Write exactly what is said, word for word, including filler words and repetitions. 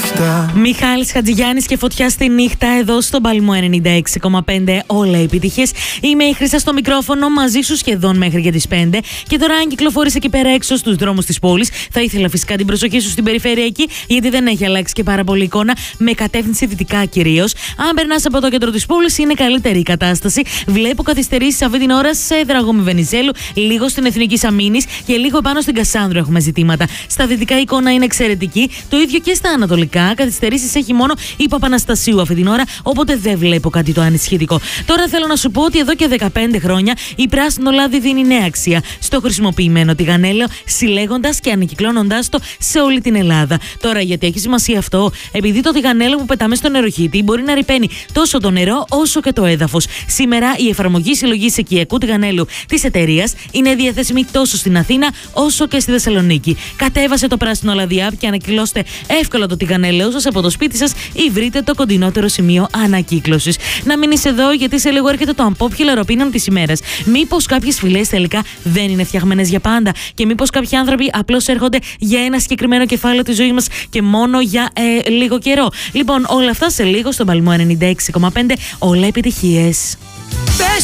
νύχτα. Μιχάλης Χατζηγιάννης και φωτιά στη νύχτα εδώ στον Παλμό ενενήντα έξι κόμμα πέντε. Όλα επιτυχίες. Είμαι η Χρυσά στο μικρόφωνο, μαζί σου σχεδόν μέχρι και τις πέντε. Και τώρα, αν κυκλοφορείς εκεί πέρα έξω στους δρόμους της πόλης, θα ήθελα φυσικά την προσοχή σου στην περιφερειακή, γιατί δεν έχει αλλάξει και πάρα πολύ εικόνα, με κατεύθυνση δυτικά κυρίως. Αν περνάς από το κέντρο της πόλης, είναι καλύτερη η κατάσταση. Βλέπω καθυστερήσεις αυτή την ώρα σε Δραγόμη Βενιζέλου, λίγο στην Εθνική Σαμίνης και λίγο πάνω στην Κασάνδρου έχουμε ζητήματα. Στα δυτικά η εικόνα είναι εξαιρετική. Το ίδιο και στα ανατολικά. Καθυστερήσεις έχει μόνο η Παπαναστασίου αυτή την ώρα, οπότε δεν βλέπω κάτι το ανησυχητικό. Τώρα θέλω να σου πω ότι εδώ και δεκαπέντε χρόνια η πράσινο λάδι δίνει νέα αξία στο χρησιμοποιημένο τηγανέλαιο, συλλέγοντας και ανακυκλώνοντας το σε όλη την Ελλάδα. Τώρα, γιατί έχει σημασία αυτό? Επειδή το τηγανέλαιο που πετάμε στο νεροχύτη μπορεί να ρυπαίνει τόσο το νερό όσο και το έδαφος. Σήμερα η εφαρμογή συλλογής οικιακού τηγανέλαιου της εταιρείας είναι διαθέσιμη τόσο στην Αθήνα όσο και στη Θεσσαλονίκη. Κατέβασε το πράσινο λάδι app και ανακυκλώστε εύκολα το τηγανέλαιο σας από το σπίτι σας ή βρείτε το κοντινότερο σημείο ανακύκλωσης. Να μείνεις εδώ, γιατί σε λίγο έρχεται το unpopular opinion της ημέρας. Μήπως κάποιες φυλές τελικά δεν είναι φτιαγμένες για πάντα, και μήπως κάποιοι άνθρωποι απλώς έρχονται για ένα συγκεκριμένο κεφάλαιο της ζωής μας και μόνο για ε, λίγο καιρό. Λοιπόν, όλα αυτά σε λίγο στον Παλμό ενενήντα έξι κόμμα πέντε. Όλα επιτυχίες.